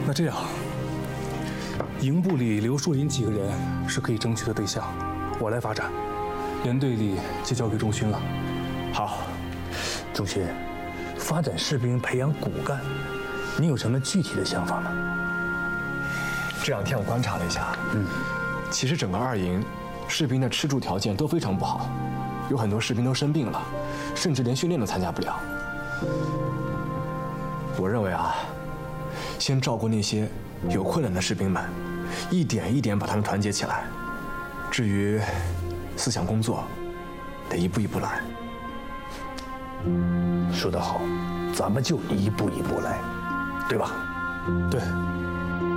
那这样，营部里刘淑银几个人是可以争取的对象，我来发展，连队里就交给钟勋了。 好，钟勋，发展士兵、培养骨干，你有什么具体的想法吗？ 这两天我观察了一下，其实整个二营士兵的吃住条件都非常不好，有很多士兵都生病了，甚至连训练都参加不了。我认为啊，先照顾那些有困难的士兵们，一点一点把他们团结起来。至于思想工作，得一步一步来。 说得好，咱们就一步一步来，对吧？ 对。